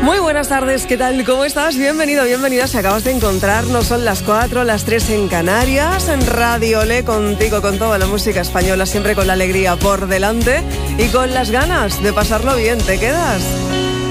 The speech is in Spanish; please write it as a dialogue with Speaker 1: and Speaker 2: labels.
Speaker 1: Muy buenas tardes, ¿qué tal? ¿Cómo estás? Bienvenido, bienvenida. Si acabas de encontrarnos, son las 4, las 3 en Canarias, en Radio Le, contigo, con toda la música española, siempre con la alegría por delante y con las ganas de pasarlo bien. ¿Te quedas?